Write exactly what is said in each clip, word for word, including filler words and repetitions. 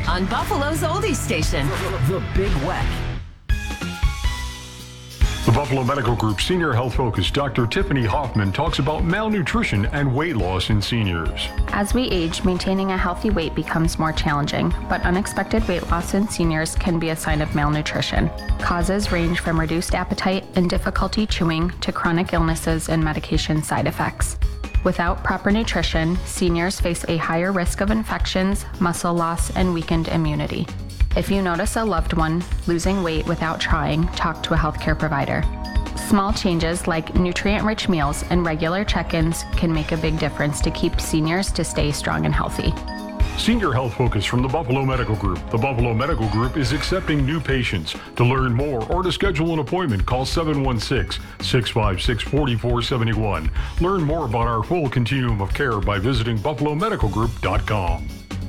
today on Buffalo's Oldies Station. The Big Weck. The Buffalo Medical Group Senior Health Focus, Doctor Tiffany Hoffman, talks about malnutrition and weight loss in seniors. As we age, maintaining a healthy weight becomes more challenging, but unexpected weight loss in seniors can be a sign of malnutrition. Causes range from reduced appetite and difficulty chewing to chronic illnesses and medication side effects. Without proper nutrition, seniors face a higher risk of infections, muscle loss, and weakened immunity. If you notice a loved one losing weight without trying, talk to a healthcare provider. Small changes like nutrient-rich meals and regular check-ins can make a big difference to keep seniors to stay strong and healthy. Senior Health Focus from the Buffalo Medical Group. The Buffalo Medical Group is accepting new patients. To learn more or to schedule an appointment, call seven one six, six five six, four four seven one. Learn more about our full continuum of care by visiting buffalo medical group dot com.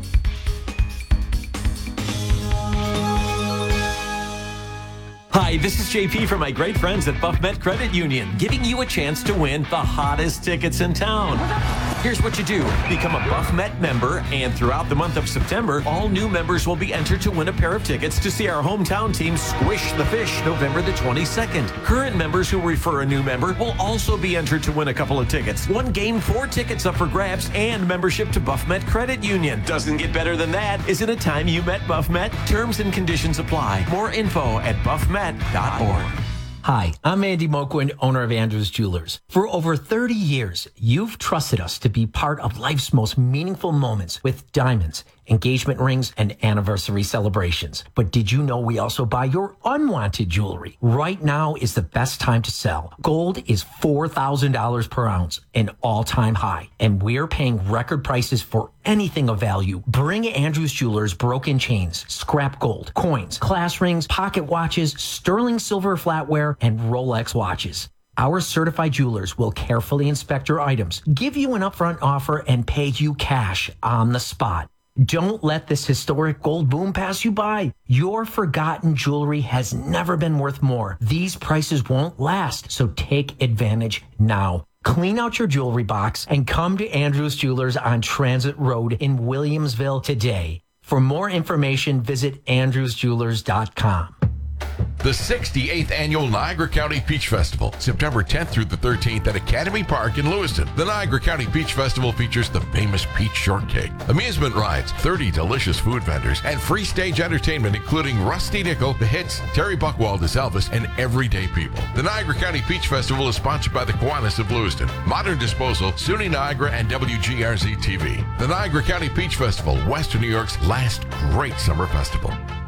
Hi, this is J P from my great friends at BuffMet Credit Union, giving you a chance to win the hottest tickets in town. Here's what you do. Become a BuffMet member, and throughout the month of September, all new members will be entered to win a pair of tickets to see our hometown team squish the Fish November the twenty-second. Current members who refer a new member will also be entered to win a couple of tickets. One game, four tickets up for grabs, and membership to BuffMet Credit Union. Doesn't get better than that. Isn't it time you met BuffMet? Terms and conditions apply. More info at buff met dot org. Hi, I'm Andy Moquin, owner of Andrews Jewelers. For over thirty years, you've trusted us to be part of life's most meaningful moments with diamonds, engagement rings, and anniversary celebrations. But did you know we also buy your unwanted jewelry? Right now is the best time to sell. Gold is four thousand dollars per ounce, an all-time high, and we're paying record prices for anything of value. Bring Andrews Jewelers broken chains, scrap gold, coins, class rings, pocket watches, sterling silver flatware, and Rolex watches. Our certified jewelers will carefully inspect your items, give you an upfront offer, and pay you cash on the spot. Don't let this historic gold boom pass you by. Your forgotten jewelry has never been worth more. These prices won't last, so take advantage now. Clean out your jewelry box and come to Andrews Jewelers on Transit Road in Williamsville today. For more information, visit andrews jewelers dot com. The sixty-eighth Annual Niagara County Peach Festival, September tenth through the thirteenth at Academy Park in Lewiston. The Niagara County Peach Festival features the famous peach shortcake, amusement rides, thirty delicious food vendors, and free stage entertainment including Rusty Nickel, The Hits, Terry Buckwald as Elvis, and everyday people. The Niagara County Peach Festival is sponsored by the Kiwanis of Lewiston, Modern Disposal, SUNY Niagara, and W G R Z T V. The Niagara County Peach Festival, Western New York's last great summer festival.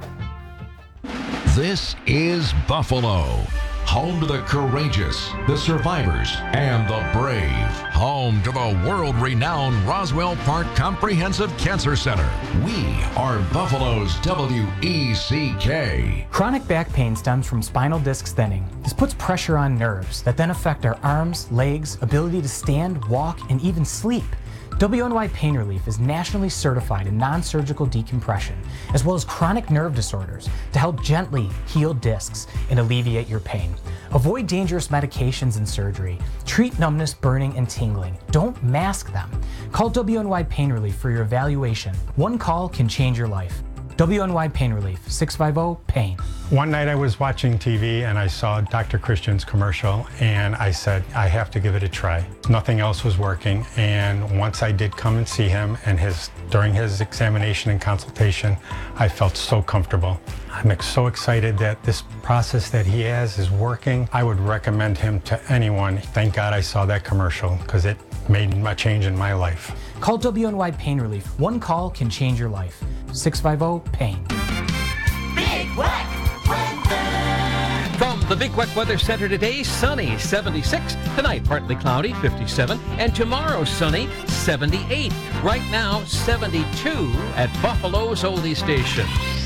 This is Buffalo, home to the courageous, the survivors, and the brave. Home to the world-renowned Roswell Park Comprehensive Cancer Center. We are Buffalo's W E C K. Chronic back pain stems from spinal disc thinning. This puts pressure on nerves that then affect our arms, legs, ability to stand, walk, and even sleep. W N Y Pain Relief is nationally certified in non-surgical decompression, as well as chronic nerve disorders, to help gently heal discs and alleviate your pain. Avoid dangerous medications and surgery. Treat numbness, burning, and tingling. Don't mask them. Call W N Y Pain Relief for your evaluation. One call can change your life. W N Y Pain Relief, six five zero, PAIN. One night I was watching T V and I saw Doctor Christian's commercial and I said, I have to give it a try. Nothing else was working, and once I did come and see him and his during his examination and consultation, I felt so comfortable. I'm so excited that this process that he has is working. I would recommend him to anyone. Thank God I saw that commercial because it made a change in my life. Call W N Y Pain Relief. One call can change your life. six five zero, PAIN. Big Weck weather. From the Big Weck Weather Center today, sunny, seventy-six. Tonight, partly cloudy, fifty-seven. And tomorrow, sunny, seventy-eight. Right now, seventy-two at Buffalo's Oldie Station.